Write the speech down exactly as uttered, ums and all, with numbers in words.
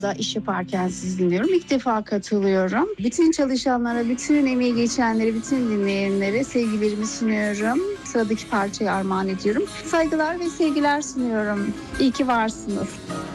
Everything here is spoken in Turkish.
da iş yaparken sizi dinliyorum. İlk defa katılıyorum. Bütün çalışanlara, bütün emeği geçenlere, bütün dinleyenlere sevgilerimi sunuyorum. Sıradaki parçayı armağan ediyorum. Saygılar ve sevgiler sunuyorum. İyi ki varsınız.